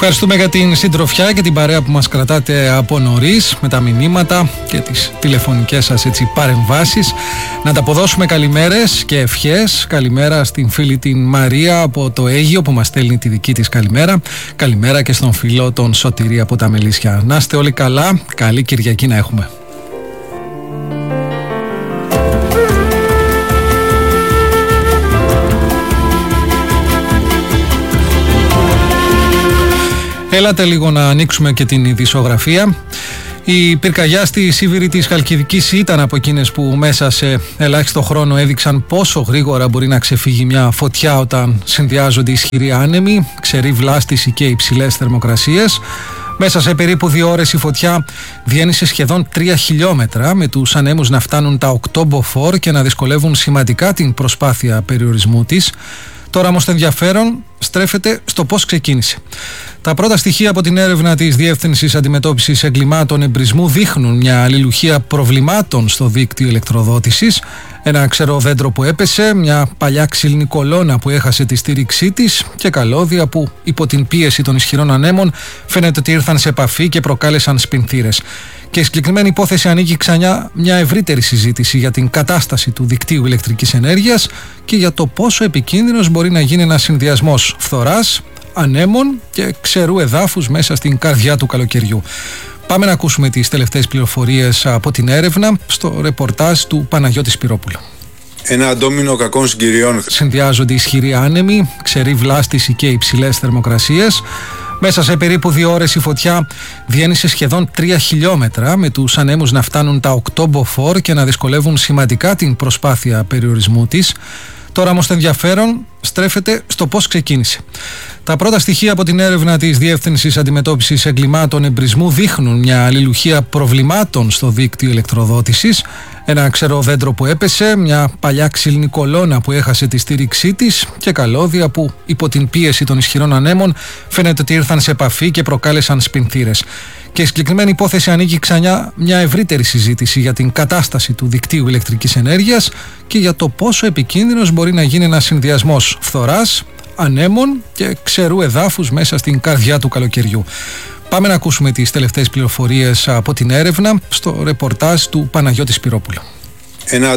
Ευχαριστούμε για την συντροφιά και την παρέα που μας κρατάτε από νωρίς με τα μηνύματα και τις τηλεφωνικές σας παρεμβάσεις. Να τα αποδώσουμε καλημέρες και ευχές. Καλημέρα στην φίλη την Μαρία από το Αίγυο που μας στέλνει τη δική της καλημέρα. Καλημέρα και στον φίλο τον Σωτήρη από τα Μελίσια. Να είστε όλοι καλά. Καλή Κυριακή να έχουμε. Έλατε λίγο να ανοίξουμε και την ειδησιογραφία. Η πυρκαγιά στη Σίβηρη της Χαλκιδικής ήταν από εκείνες που μέσα σε ελάχιστο χρόνο έδειξαν πόσο γρήγορα μπορεί να ξεφύγει μια φωτιά όταν συνδυάζονται ισχυροί άνεμοι, ξερή βλάστηση και υψηλές θερμοκρασίες. Μέσα σε περίπου 2 ώρες η φωτιά διένυσε σχεδόν 3 χιλιόμετρα, με τους ανέμους να φτάνουν τα 8 μποφόρ και να δυσκολεύουν σημαντικά την προσπάθεια περιορισμού της. Τώρα όμως το ενδιαφέρον στρέφεται στο πώς ξεκίνησε. Τα πρώτα στοιχεία από την έρευνα της Διεύθυνσης Αντιμετώπισης Εγκλημάτων Εμπρισμού δείχνουν μια αλληλουχία προβλημάτων στο δίκτυο ηλεκτροδότησης. Ένα ξερό δέντρο που έπεσε, μια παλιά ξύλινη κολόνα που έχασε τη στήριξή της και καλώδια που υπό την πίεση των ισχυρών ανέμων φαίνεται ότι ήρθαν σε επαφή και προκάλεσαν σπινθήρες. Και η συγκεκριμένη υπόθεση ανοίγει ξανά μια ευρύτερη συζήτηση για την κατάσταση του δικτύου ηλεκτρικής ενέργειας και για το πόσο επικίνδυνος μπορεί να γίνει ένας συνδυασμός φθοράς, ανέμων και ξερού εδάφους μέσα στην καρδιά του καλοκαιριού. Πάμε να ακούσουμε τις τελευταίες πληροφορίες από την έρευνα στο ρεπορτάζ του Παναγιώτη Σπυρόπουλου. Ένα ντόμινο κακών συγκυριών. Συνδυάζονται ισχυροί άνεμοι, ξερή βλάστηση και υψηλές θερμοκρασίες. Μέσα σε περίπου 2 ώρες η φωτιά διένυσε σχεδόν 3 χιλιόμετρα, με τους ανέμους να φτάνουν τα 8 μποφόρ και να δυσκολεύουν σημαντικά την προσπάθεια περιορισμού της. Τώρα όμως το ενδιαφέρον στρέφεται στο πώς ξεκίνησε. Τα πρώτα στοιχεία από την έρευνα της Διεύθυνσης Αντιμετώπισης Εγκλημάτων Εμπρισμού δείχνουν μια αλληλουχία προβλημάτων στο δίκτυο ηλεκτροδότησης. Ένα ξερό δέντρο που έπεσε, μια παλιά ξύλινη κολόνα που έχασε τη στήριξή της και καλώδια που υπό την πίεση των ισχυρών ανέμων φαίνεται ότι ήρθαν σε επαφή και προκάλεσαν σπινθήρες. Και η συγκεκριμένη υπόθεση ανοίγει ξανά μια ευρύτερη συζήτηση για την κατάσταση του δικτύου ηλεκτρικής ενέργειας και για το πόσο επικίνδυνος μπορεί να γίνει ένας συνδυασμός φθοράς, ανέμων και ξερού εδάφους μέσα στην καρδιά του καλοκαιριού. Πάμε να ακούσουμε τις τελευταίες πληροφορίες από την έρευνα στο ρεπορτάζ του Παναγιώτη Σπυρόπουλου.